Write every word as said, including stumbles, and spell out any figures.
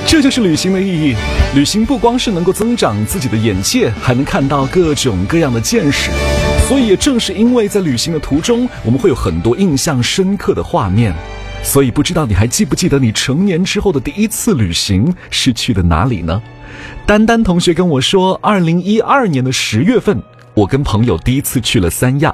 这就是旅行的意义。旅行不光是能够增长自己的眼界，还能看到各种各样的见识。所以也正是因为在旅行的途中，我们会有很多印象深刻的画面。所以不知道你还记不记得你成年之后的第一次旅行是去的哪里呢？丹丹同学跟我说，二零一二年的十月份，我跟朋友第一次去了三亚。